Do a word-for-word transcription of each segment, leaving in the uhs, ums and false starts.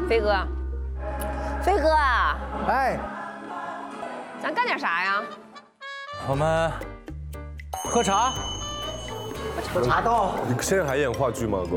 飞哥，飞哥啊， 哎， 咱干点啥呀？ 我们喝茶。茶到。 你现在还演话剧吗，哥？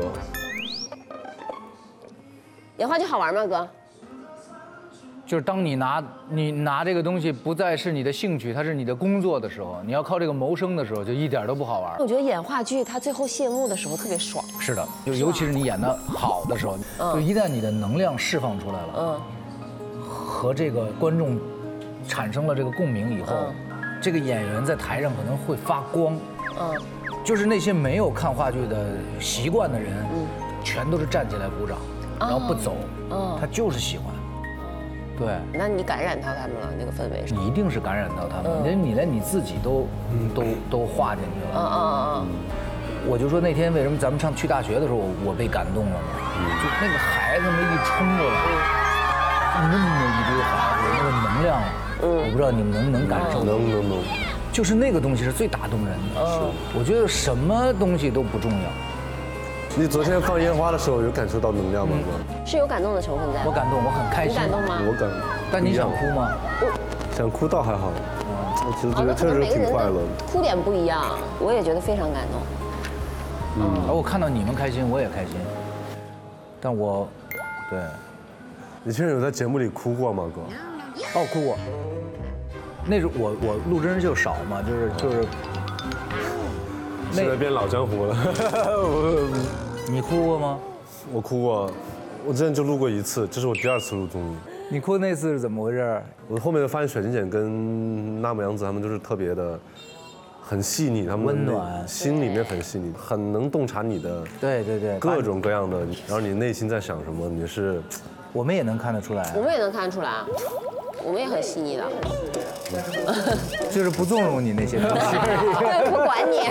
演话剧好玩吗，哥？ 就是当你拿你拿这个东西不再是你的兴趣，它是你的工作的时候，你要靠这个谋生的时候，就一点都不好玩。 我觉得演话剧，它最后谢幕的时候特别爽。 是的，就尤其是你演的好的时候，就一旦你的能量释放出来了，嗯，和这个观众产生了这个共鸣以后，这个演员在台上可能会发光，嗯，就是那些没有看话剧的习惯的人，嗯，全都是站起来鼓掌，然后不走，嗯，他就是喜欢。对， 那你感染到他们了，那个氛围是？ 你一定是感染到他们，连你连你自己都都都化进去了。嗯嗯嗯。我就说那天为什么咱们上去大学的时候，我我被感动了呢？就那个孩子们一冲过来，那么一堆孩子，那个能量，我不知道你们能不能感受到？ 能能能。 就是那个东西是最打动人的。是。我觉得什么东西都不重要。 你昨天放烟花的时候有感受到能量吗？ 是有感动的成分在。 我感动，我很开心。 你感动吗？ 我感。 但你想哭吗？ 想哭倒还好，我其实觉得确实挺快乐的。 哭点不一样，我也觉得非常感动。 嗯，而我看到你们开心，我也开心。但我，对。 你现在有在节目里哭过吗，哥？ 哦，哭过。那时候我我录真人秀少嘛，就是就是。 现在变老江湖了。 你哭过吗？ 我哭过，我之前就录过一次，这是我第二次录综艺。 你哭那次是怎么回事？ 我后面就发现水晶姐跟纳木杨子他们就是特别的，很细腻，他们温暖， 心里面很细腻，很能洞察你的， 对对对， 各种各样的，然后你内心在想什么，你是， 我们也能看得出来， 我们也能看得出来，我们也很细腻的。 就是不纵容你那些东西， 对，不管你，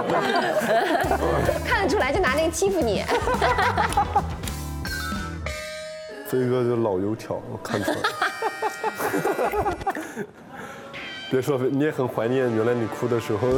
看得出来就拿那个欺负你。 飞哥就老油条，我看出来。别说，你也很怀念原来你哭的时候。